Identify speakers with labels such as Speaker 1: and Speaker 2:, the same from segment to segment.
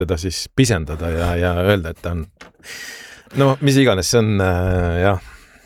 Speaker 1: teda siis pisendada ja öelda, et ta on no mis iganes, see on jah.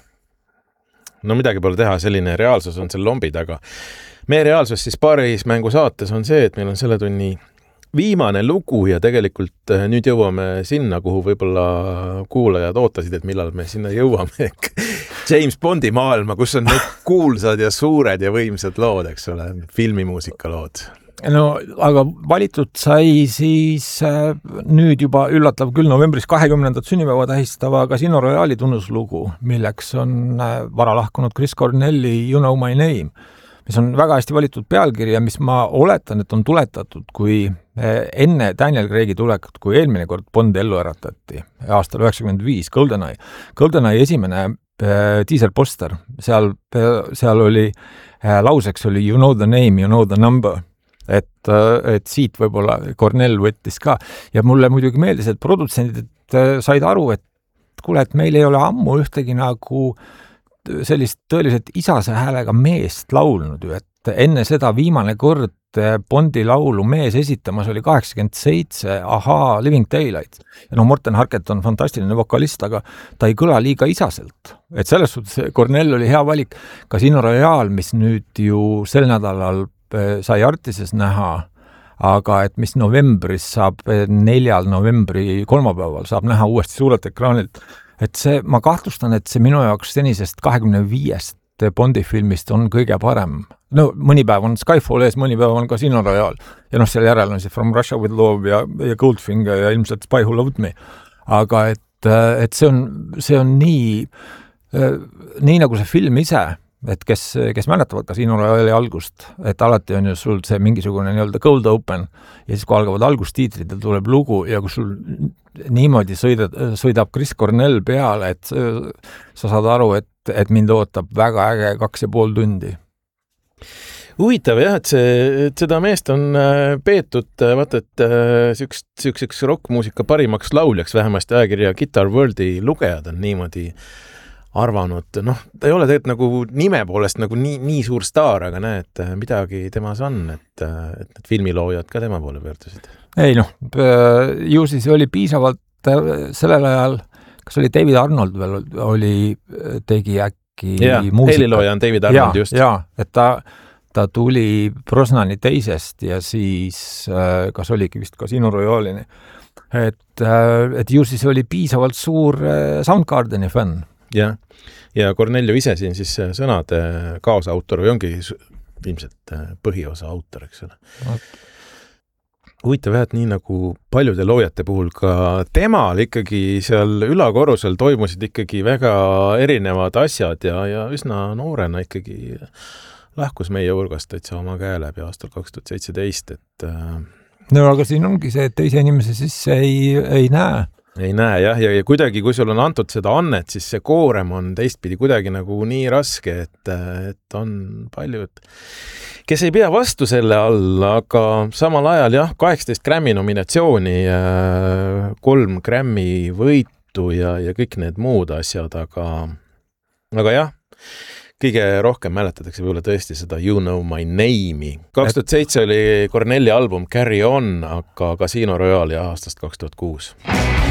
Speaker 1: No midagi pole teha, selline reaalsus on seal lombi taga. Meie reaalsus siis paaris mängu saates on see, et meil on selle tunni viimane lugu ja tegelikult nüüd jõuame sinna, kuhu võib-olla kuulajad ootasid, et millal me sinna jõuame. James Bondi maailma, kus on need kuulsad ja suured ja võimsad lood, eks ole, filmimuusika lood.
Speaker 2: No, aga valitud sai siis nüüd juba üllatav küll novembris 20. sünnipäeva tähistava Casino Royale'i tunnuslugu, milleks on varalahkunud Chris Cornelli You Know My Name, mis on väga hästi valitud pealkiri ja mis ma oletan, et on tuletatud, kui enne Daniel Craig'i tulekut, kui eelmine kord Bond ellu äratati aastal 95, GoldenEye esimene teaser-poster, seal oli lauseks oli You Know the Name, You Know the Number. Et siit võib-olla Cornell võttis ka ja mulle muidugi meeldis, et produtsendid said aru, et kuule, et meil ei ole ammu ühtegi nagu sellist tõeliselt isase häälega meest laulnud ju, et enne seda viimane kord Bondi laulu mees esitamas oli 87 Ahaa Living Daylight ja Morten Harket on fantastiline vokalist, aga ta ei kõla liiga isaselt, et selles suhtes Cornell oli hea valik. Casino Royale, mis nüüd ju sel nädalal sai Artises näha, aga et mis novembris saab 4. novembri kolmapäeval saab näha uuesti suurelt ekraanilt, et see, ma kahtlustan, et see minu jaoks senisest 25 Bondi filmist on kõige parem. No mõni päev on Skyfall ees, mõni päev on Casino Royale ja seal järel on siis From Russia with Love ja Goldfinger ja ilmselt Spy Who Loved Me. Aga et see on nii nagu see film ise, et kes mäletavad Casino Royale'i algust, et alati on ju sul see mingisugune nii-öelda cold open ja siis kui algavad algustiitrid ja tuleb lugu ja kui sul niimoodi sõidab Chris Cornell peale, et sa saad aru, et mind ootab väga äge 2,5 tundi.
Speaker 1: Huvitav jah, et seda meest on peetud, vaata, et süükseks rockmuusika parimaks lauljaks vähemasti ajakirja Guitar Worldi lugejad on niimoodi arvanud, ta ei ole tegelikult nagu nime poolest nagu nii suur staar, aga näed, midagi temas on, et need filmiloojad ka tema poole pöördusid.
Speaker 2: Ei ju siis oli piisavalt sellel ajal, kas oli David Arnold veel tegi äkki muusika.
Speaker 1: Helilooja on David Arnold just.
Speaker 2: Ja, et ta tuli Brosnani teisest ja siis kas oligi vist Casino Royale'ini, et ju siis oli piisavalt suur Soundgardeni fänn.
Speaker 1: Ja Cornelio ise siin siis sõnade kaasautor või ongi ilmselt põhiosa autor, eks ole. Huvitav jah, et nii nagu paljude loojate puhul ka temal ikkagi seal ülakorrusel toimusid ikkagi väga erinevad asjad ja üsna noorena ikkagi lahkus meie hulgast täitsa oma käe läbi aastal 2017, et
Speaker 2: no aga siin ongi see, et teise inimese siis ei näe.
Speaker 1: Ei näe jah, ja kuidagi, kui sul on antud seda annet, siis see koorem on teistpidi kuidagi nagu nii raske, et on paljud, kes ei pea vastu selle all, aga samal ajal jah, 18 Grammy nominatsiooni, 3 Grammy võitu ja kõik need muud asjad, aga jah, kõige rohkem mäletatakse võib-olla tõesti seda You Know My Name'i. 2007 oli Cornelli album Carry On, aga Casino Royale ja aastast 2006.